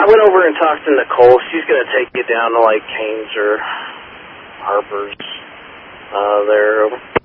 I went over and talked to Nicole. She's going to take you down to like Haynes or Harper's there.